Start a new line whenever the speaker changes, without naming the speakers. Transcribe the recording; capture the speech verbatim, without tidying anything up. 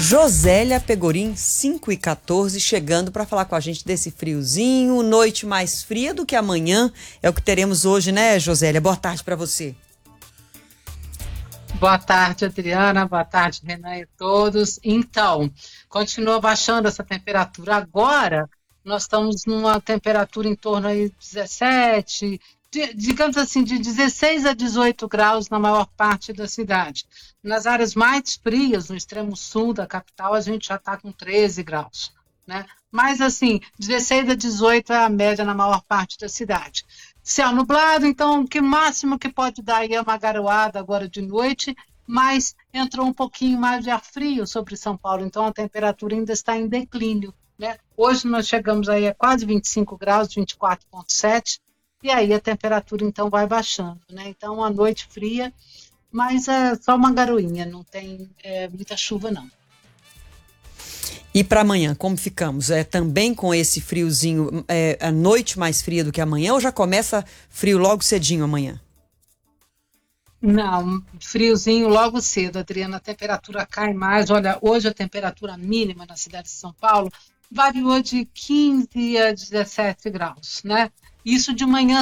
Josélia Pegorim, cinco e quatorze, chegando para falar com a gente desse friozinho, noite mais fria do que amanhã, é o que teremos hoje, né, Josélia? Boa tarde para você.
Boa tarde, Adriana, boa tarde, Renan e todos. Então, continua baixando essa temperatura. Agora, nós estamos numa temperatura em torno aí de dezessete, de, digamos assim, de dezesseis a dezoito graus na maior parte da cidade. Nas áreas mais frias, no extremo sul da capital, a gente já está com treze graus, né? Mas, assim, dezesseis a dezoito é a média na maior parte da cidade. Céu nublado, então o que máximo que pode dar aí é uma garoada agora de noite, mas entrou um pouquinho mais de ar frio sobre São Paulo, então a temperatura ainda está em declínio, né? Hoje nós chegamos aí a quase vinte e cinco graus, vinte e quatro vírgula sete, e aí a temperatura então vai baixando, né? Então uma noite fria, mas é só uma garoinha, não tem é, muita chuva não.
E para amanhã, como ficamos? É também com esse friozinho, é, a noite mais fria do que amanhã, ou já começa frio logo cedinho amanhã?
Não, friozinho logo cedo, Adriana, a temperatura cai mais. Olha, hoje a temperatura mínima na cidade de São Paulo variou de quinze a dezessete graus, né? Isso de manhã